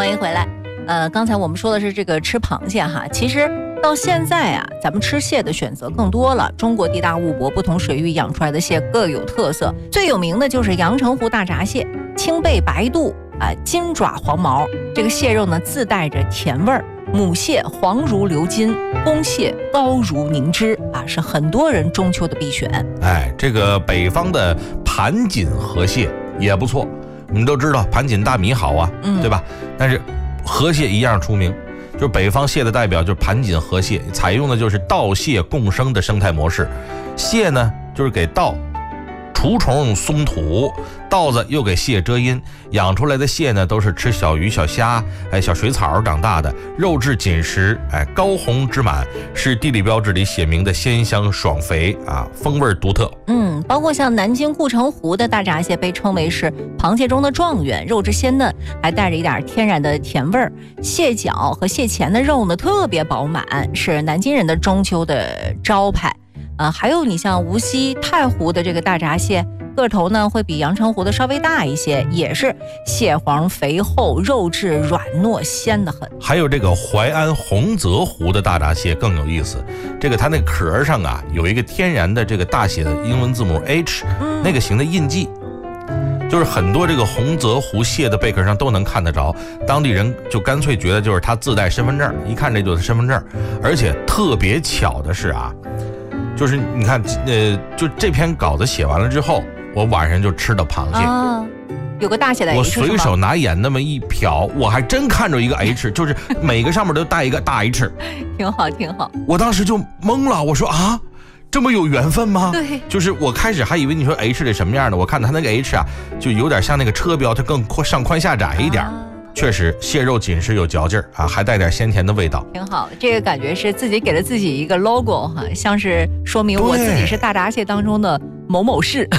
欢迎回来。刚才我们说的是这个吃螃蟹哈，其实到现在啊，咱们吃蟹的选择更多了。中国地大物博，不同水域养出来的蟹各有特色。最有名的就是阳澄湖大闸蟹，青背白肚啊，金爪黄毛。这个蟹肉呢，自带着甜味儿。母蟹黄如流金，公蟹高如凝脂啊，是很多人中秋的必选。 这个北方的盘锦河蟹也不错，我们都知道盘锦大米好啊，对吧？但是河蟹一样出名，就是北方蟹的代表就是盘锦河蟹，采用的就是稻蟹共生的生态模式。蟹呢，就是给稻除虫松土，稻子又给蟹遮阴，养出来的蟹呢都是吃小鱼小虾小水草长大的，肉质紧实高红脂满，是地理标志里写明的鲜香爽肥啊，风味独特。 包括像南京护城湖的大闸蟹被称为是螃蟹中的状元，肉质鲜嫩，还带着一点天然的甜味儿。蟹脚和蟹钳的肉呢特别饱满，是南京人的中秋的招牌。还有你像无锡太湖的这个大闸蟹，个头呢会比阳澄湖的稍微大一些，也是蟹黄肥厚，肉质软糯鲜得很。 还有这个淮安洪泽湖的大闸蟹更有意思，这个它那壳上啊有一个天然的这个大写的英文字母 H，那个形的印记。就是很多这个洪泽湖蟹的贝壳上都能看得着，当地人就干脆觉得就是它自带身份证，一看这就是身份证。而且特别巧的是啊，就是你看就这篇稿子写完了之后，我晚上就吃的螃蟹有个大写的 H， 我随手拿眼那么一瞟，我还真看着一个 H， 就是每个上面都带一个大 H， 挺好挺好。 我当时就懵了，我说啊，这么有缘分吗？ 对， 就是我开始还以为你说 H 得什么样的，我看它那个 H 啊，就有点像那个车标，它更上宽下窄一点。确实蟹肉紧实有嚼劲儿啊，还带点鲜甜的味道， 挺好的。这个感觉是自己给了自己一个 logo 哈，像是说明我自己是大闸蟹当中的某某市。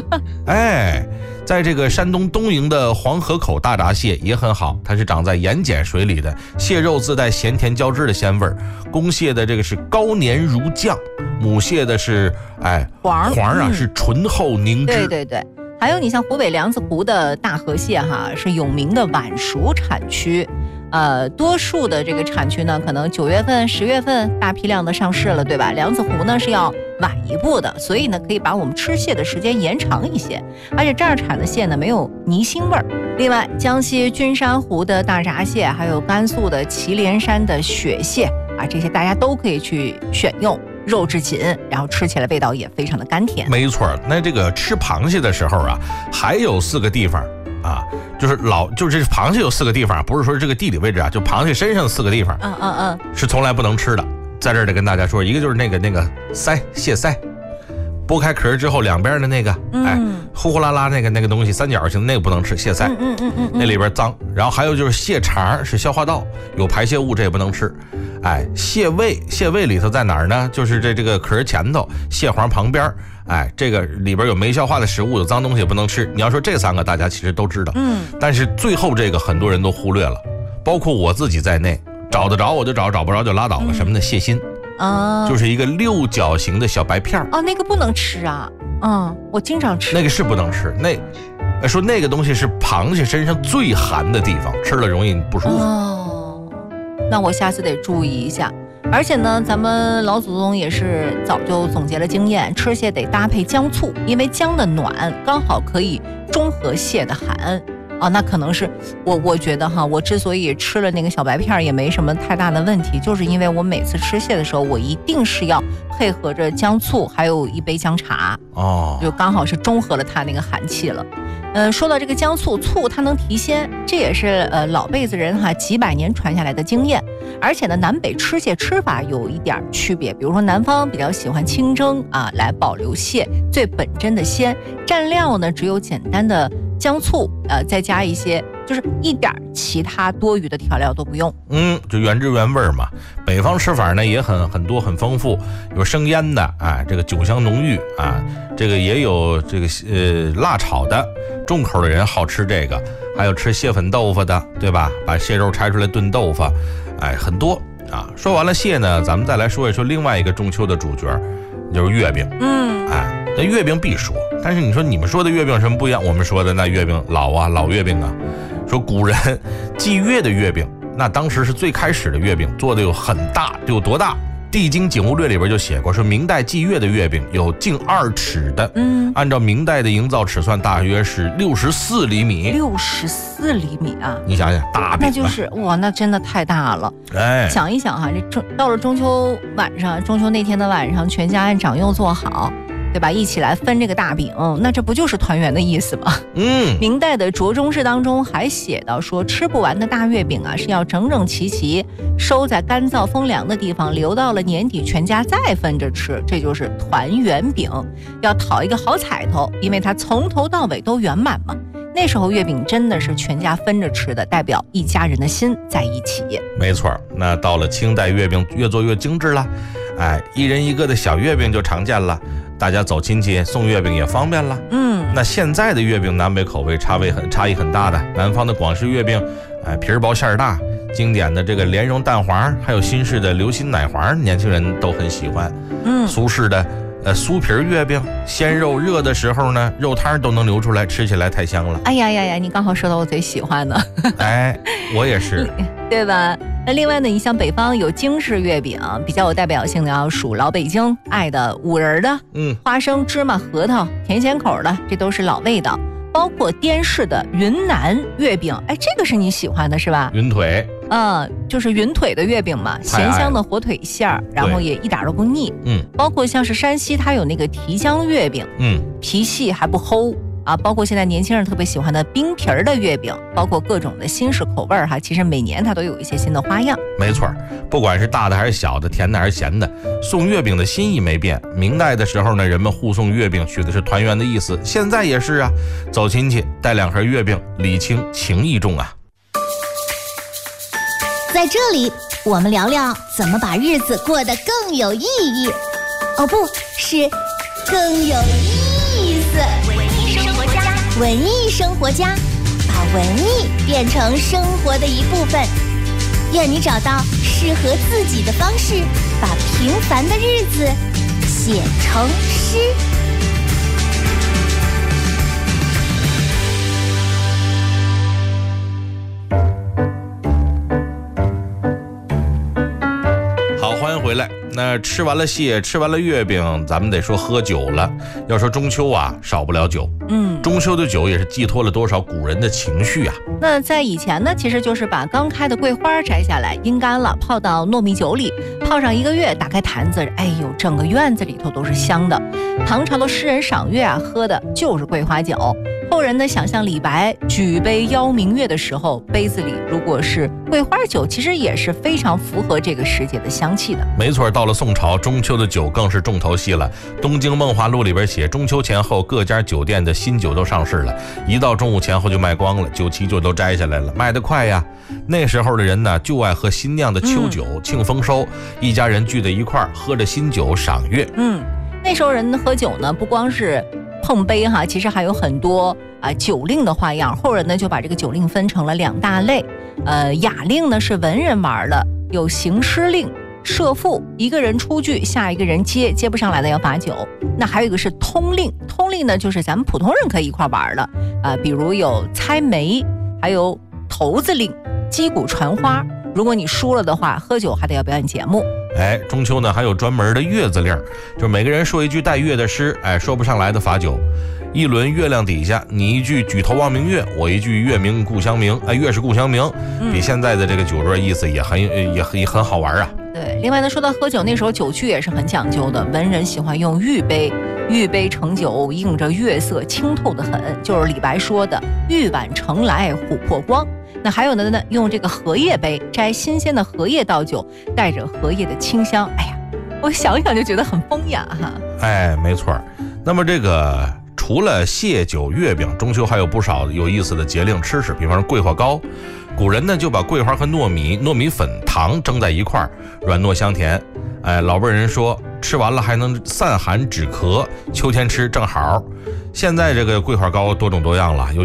在这个山东东营的黄河口大闸蟹也很好，它是长在盐碱水里的，蟹肉自带咸甜交织的鲜味儿。公蟹的这个是高粘如酱，母蟹的是黄啊，是醇厚凝脂。 对。还有你像湖北梁子湖的大河蟹哈，是有名的晚熟产区。多数的这个产区呢，可能9月份、10月份大批量的上市了，对吧？梁子湖呢是要晚一步的，所以呢可以把我们吃蟹的时间延长一些。而且这儿产的蟹呢没有泥腥味儿。另外，江西君山湖的大闸蟹，还有甘肃的祁连山的雪蟹啊，这些大家都可以去选用。肉质紧，然后吃起来味道也非常的甘甜。没错，那这个吃螃蟹的时候啊，还有4个地方啊，就是螃蟹有4个地方，不是说这个地理位置啊，就螃蟹身上4个地方，是从来不能吃的。在这儿得跟大家说，一个就是那个鳃，蟹鳃，剥开壳之后两边的那个，呼呼啦啦那个东西，三角形的那个不能吃，蟹鳃，那里边脏。然后还有就是蟹肠，是消化道有排泄物，这也不能吃。蟹胃里头在哪儿呢？就是这个壳前头，蟹黄旁边。这个里边有没消化的食物，有脏东西也不能吃。你要说这3个，大家其实都知道，但是最后这个很多人都忽略了，包括我自己在内。找得着我就找，找不着就拉倒了。什么呢？蟹心就是一个6角形的小白片那个不能吃啊。我经常吃。 那个是不能吃，说那个东西是螃蟹身上最寒的地方，吃了容易不舒服。 那我下次得注意一下。而且呢，咱们老祖宗也是早就总结了经验，吃蟹得搭配姜醋，因为姜的暖刚好可以中和蟹的寒。那可能是我觉得哈，我之所以吃了那个小白片也没什么太大的问题，就是因为我每次吃蟹的时候，我一定是要配合着姜醋，还有一杯姜茶，就刚好是中和了它那个寒气了。说到这个姜醋，醋它能提鲜，这也是老辈子人哈几百年传下来的经验。而且呢，南北吃蟹吃法有一点区别，比如说南方比较喜欢清蒸来保留蟹最本真的鲜，蘸料呢只有简单的姜醋，再加一些，就是一点其他多余的调料都不用。 就原汁原味嘛。北方吃法呢也很多很丰富，有生腌的这个酒香浓郁这个也有这个辣炒的，重口的人好吃这个，还有吃蟹粉豆腐的，对吧？把蟹肉拆出来炖豆腐，很多说完了蟹呢，咱们再来说一说另外一个中秋的主角，就是月饼。那月饼必说，但是你说你们说的月饼什么不一样？我们说的那月饼老月饼说古人祭月的月饼，那当时是最开始的月饼，做的有很大，有多大？《地经景物略》里边就写过，说明代祭月的月饼有近2尺的，按照明代的营造尺算，大约是64厘米。 64厘米啊！ 你想想，大饼， 那就是哇，那真的太大了。哎，想一想哈，到了中秋晚上，中秋那天的晚上，全家按长幼坐好，对吧？一起来分这个大饼，那这不就是团圆的意思吗？明代的着中式当中还写到说，吃不完的大月饼啊，是要整整齐齐收在干燥风凉的地方，留到了年底全家再分着吃，这就是团圆饼，要讨一个好彩头，因为它从头到尾都圆满嘛。那时候月饼真的是全家分着吃的，代表一家人的心在一起。 没错，那到了清代，月饼越做越精致了，一人一个的小月饼就常见了，大家走亲戚送月饼也方便了。那现在的月饼南北口味差异很大的，南方的广式月饼，皮儿薄馅儿大，经典的这个莲蓉蛋黄，还有新式的流心奶黄，年轻人都很喜欢。苏式的酥皮月饼，鲜肉热的时候呢，肉汤都能流出来，吃起来太香了。 哎呀，你刚好说到我最喜欢的。 我也是， 对吧？那另外呢，你像北方有京式月饼，比较有代表性的要数老北京爱的五仁的，花生、芝麻、核桃，甜咸口的，这都是老味道。包括滇式的云南月饼，这个是你喜欢的是吧？ 云腿， 就是云腿的月饼嘛，咸香的火腿馅儿，然后也一点都不腻。包括像是山西，它有那个提浆月饼，皮细还不齁啊。包括现在年轻人特别喜欢的冰皮儿的月饼，包括各种的新式口味哈。其实每年它都有一些新的花样。 没错，不管是大的还是小的，甜的还是咸的，送月饼的心意没变。明代的时候呢，人们互送月饼取的是团圆的意思，现在也是啊，走亲戚带2盒月饼，礼轻情意重啊。 在这里，我们聊聊怎么把日子过得更有意义。不是更有意思。文艺生活家，把文艺变成生活的一部分。愿你找到适合自己的方式，把平凡的日子写成诗。 回来，那吃完了蟹，吃完了月饼，咱们得说喝酒了。要说中秋啊，少不了酒。中秋的酒也是寄托了多少古人的情绪啊。 那在以前呢，其实就是把刚开的桂花摘下来，阴干了，泡到糯米酒里，泡上1个月，打开坛子，整个院子里头都是香的。唐朝的诗人赏月啊，喝的就是桂花酒。后人呢，想象李白举杯邀明月的时候，杯子里如果是桂花酒，其实也是非常符合这个时节的香气的。 没错，到了宋朝，中秋的酒更是重头戏了。《东京梦华录》里边写，中秋前后各家酒店的新酒都上市了，一到中午前后就卖光了，酒旗就都摘下来了，卖得快呀。那时候的人呢，就爱喝新酿的秋酒，庆丰收，一家人聚在一块儿，喝着新酒赏月。 那时候人喝酒呢，不光是碰杯哈，其实还有很多酒令的花样。后人呢就把这个酒令分成了2大类。雅令呢是文人玩的，有行诗令、射赋，一个人出句，下一个人接不上来的要罚酒。那还有一个是通令，通令呢就是咱们普通人可以一块玩的，比如有猜眉，还有头子令、击鼓传花。如果你输了的话，喝酒还得要表演节目。 中秋呢还有专门的月字令，就是每个人说一句带月的诗，说不上来的罚酒。一轮月亮底下，你一句举头望明月，我一句月明故乡明，月是故乡明，比现在的这个酒桌意思也很好玩啊。 对，另外呢，说到喝酒，那时候酒具也是很讲究的，文人喜欢用玉杯，玉杯盛酒，映着月色，清透得很，就是李白说的玉碗盛来琥珀光。那还有呢，用这个荷叶杯，摘新鲜的荷叶倒酒，带着荷叶的清香，我想想就觉得很风雅哈。 没错。那么这个除了蟹酒、月饼，中秋还有不少有意思的节令吃食，比方说桂花糕。古人呢就把桂花和糯米粉、糖蒸在一块儿，软糯香甜。老辈人说吃完了还能散寒止咳，秋天吃正好。现在这个桂花糕多种多样了，有